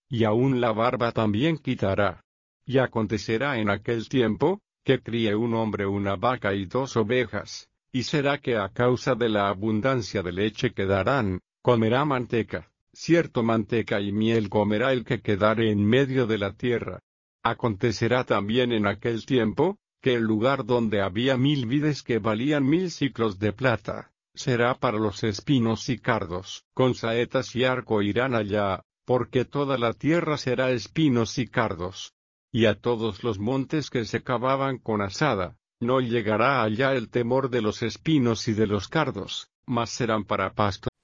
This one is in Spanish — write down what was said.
y aun la barba también quitará. Y acontecerá en aquel tiempo, que críe un hombre una vaca y 2 ovejas, y será que a causa de la abundancia de leche que darán, comerá manteca, cierto manteca y miel comerá el que quedare en medio de la tierra. Acontecerá también en aquel tiempo, que el lugar donde había 1000 vides que valían 1000 siclos de plata, será para los espinos y cardos. Con saetas y arco irán allá, porque toda la tierra será espinos y cardos. Y a todos los montes que se cavaban con azada, no llegará allá el temor de los espinos y de los cardos, mas serán para pasto.